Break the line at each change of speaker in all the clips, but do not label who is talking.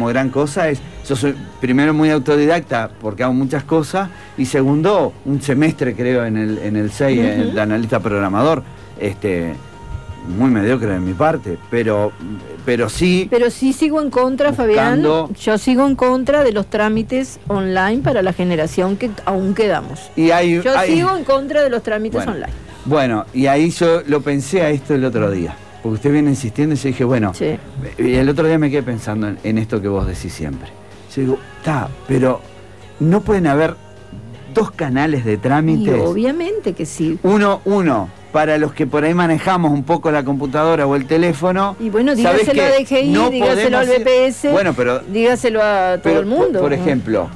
como gran cosa es, yo soy primero muy autodidacta porque hago muchas cosas, y segundo, un semestre creo en el CEI, de analista programador, muy mediocre de mi parte, pero sí...
Pero sí sigo en contra, Fabián, yo sigo en contra de los trámites online para la generación que aún quedamos. Yo sigo en contra de los trámites online.
Bueno, y ahí yo lo pensé a esto el otro día, porque usted viene insistiendo y yo dije, bueno, sí. Y el otro día me quedé pensando en esto que vos decís siempre. Yo digo, pero no pueden haber dos canales de trámites.
Y obviamente que sí.
Uno para los que por ahí manejamos un poco la computadora o el teléfono.
Y bueno, dígaselo a DGI,
no
dígaselo al BPS, dígaselo a todo el mundo.
Por ejemplo,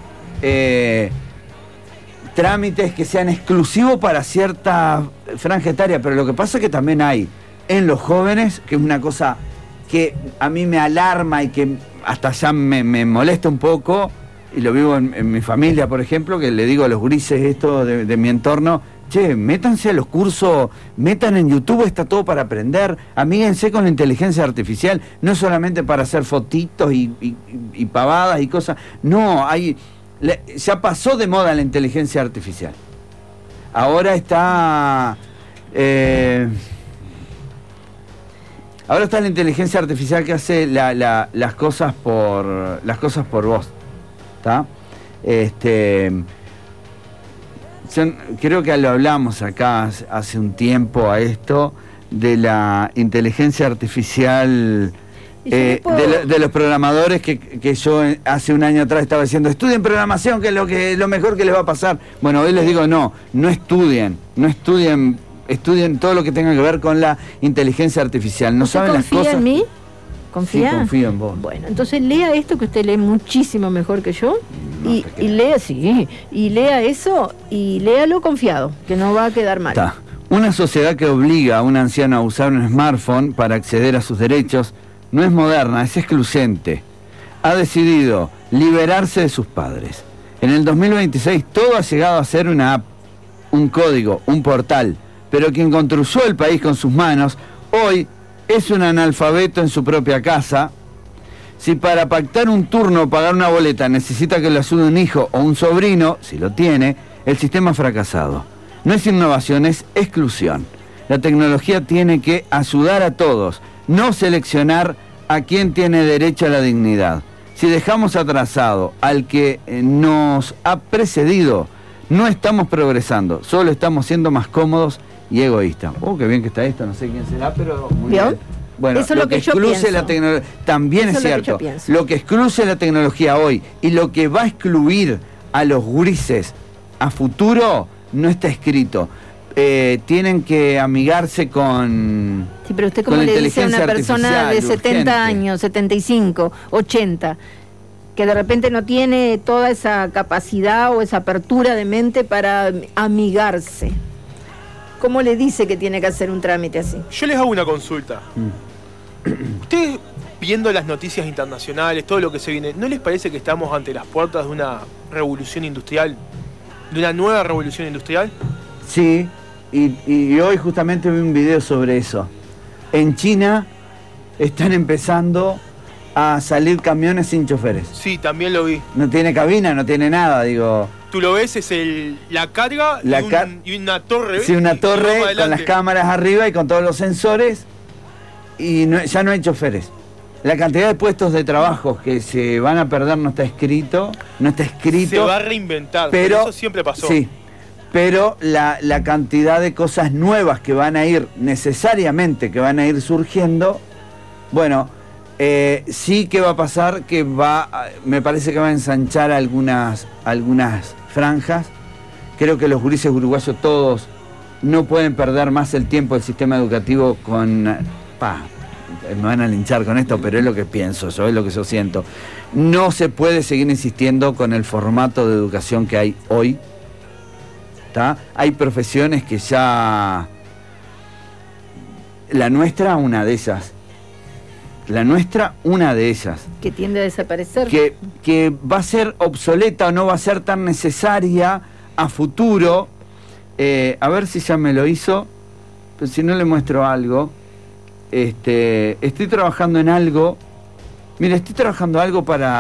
trámites que sean exclusivos para cierta franja etaria, pero lo que pasa es que también hay en los jóvenes, que es una cosa que a mí me alarma y que hasta ya me molesta un poco, y lo vivo en mi familia, por ejemplo, que le digo a los grises esto de mi entorno: che, métanse a los cursos, metan en YouTube, está todo para aprender, amíguense con la inteligencia artificial, no es solamente para hacer fotitos y pavadas y cosas, no, ya pasó de moda la inteligencia artificial. Ahora está la inteligencia artificial que hace las cosas por voz, ¿está? Creo que lo hablamos acá hace un tiempo a esto de la inteligencia artificial, de los programadores que yo hace un año atrás estaba diciendo: estudien programación, que es lo mejor que les va a pasar. Bueno, hoy les digo, no estudien, estudien todo lo que tenga que ver con la inteligencia artificial. No saben las cosas.
¿Confía en mí? ¿Confía?
Sí, confío en vos.
Bueno, entonces lea esto, que usted lee muchísimo mejor que yo, y lea eso, y léalo confiado, que no va a quedar mal.
Una sociedad que obliga a un anciano a usar un smartphone para acceder a sus derechos no es moderna, es excluyente. Ha decidido liberarse de sus padres. En el 2026 todo ha llegado a ser una app, un código, un portal, pero quien construyó el país con sus manos, hoy es un analfabeto en su propia casa. Si para pactar un turno o pagar una boleta necesita que lo ayude un hijo o un sobrino, si lo tiene, el sistema ha fracasado. No es innovación, es exclusión. La tecnología tiene que ayudar a todos, no seleccionar a quien tiene derecho a la dignidad. Si dejamos atrasado al que nos ha precedido, no estamos progresando, solo estamos siendo más cómodos y egoístas. Qué bien que está esto, no sé quién será, pero muy bien. Bueno, eso es lo que excluye la tecnología, también es cierto, lo que excluye la tecnología hoy y lo que va a excluir a los grises a futuro no está escrito. Tienen que amigarse con...
Sí, pero usted, como le dice a una persona de 70 años, 75, 80, que de repente no tiene toda esa capacidad o esa apertura de mente para amigarse? ¿Cómo le dice que tiene que hacer un trámite así?
Yo les hago una consulta. Ustedes, viendo las noticias internacionales, todo lo que se viene, ¿no les parece que estamos ante las puertas de una revolución industrial? ¿De una nueva revolución industrial?
Sí, y hoy justamente vi un video sobre eso. En China están empezando a salir camiones sin choferes.
Sí, también lo vi.
No tiene cabina, no tiene nada, digo...
Tú lo ves, es la carga y una torre.
Sí, una torre con las cámaras arriba y con todos los sensores, y ya no hay choferes. La cantidad de puestos de trabajo que se van a perder no está escrito.
Se va a reinventar, pero eso siempre pasó.
Sí, pero la cantidad de cosas nuevas que van a ir, necesariamente, que van a ir surgiendo, bueno... sí que va a pasar, me parece que va a ensanchar algunas franjas. Creo que los grises uruguayos todos no pueden perder más el tiempo del sistema educativo me van a linchar con esto, pero es lo que pienso yo, es lo que yo siento. No se puede seguir insistiendo con el formato de educación que hay hoy, ¿tá? Hay profesiones que ya... La nuestra, una de ellas.
Que tiende a desaparecer.
Que va a ser obsoleta o no va a ser tan necesaria a futuro. A ver si ya me lo hizo. Pero si no, le muestro algo. Estoy trabajando en algo. Mira, estoy trabajando algo para...